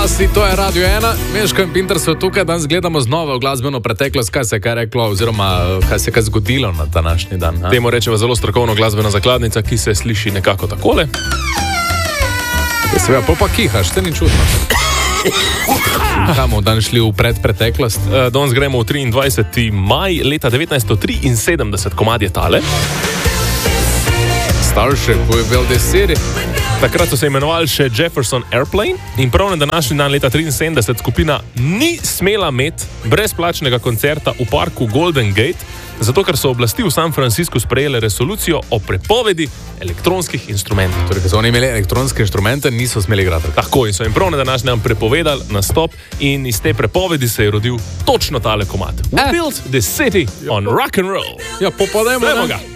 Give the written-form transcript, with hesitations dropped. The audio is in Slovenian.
Zdrasti, to je Radio 1. Meško in Pinter so tukaj, danes gledamo znova v glasbeno preteklost, kaj se je kaj reklo, oziroma kaj se je kaj zgodilo na današnji dan. Temu rečemo zelo strokovno glasbena zakladnica, ki se sliši nekako takole. Seveda, pa kihaš, te ni čudno. Kam bomo danes šli v predpreteklost? Danes gremo v 23. maj leta 1973, komad je tale. Starship, we build this city. Takrat so se imenovali še Jefferson Airplane in prav na današnji dan leta 1973 skupina ni smela imeti brezplačnega koncerta v parku Golden Gate, zato ker so oblasti v San Franciscu sprejele resolucijo o prepovedi elektronskih instrumentov. Torej, ker so oni imeli elektronske instrumente, niso smeli igrati. Tako, in so jim prav na današnji dan prepovedali nastop in iz te prepovedi se je rodil točno tale komad. We built this city on rock and roll. Ja, popademo. Dajmo ga.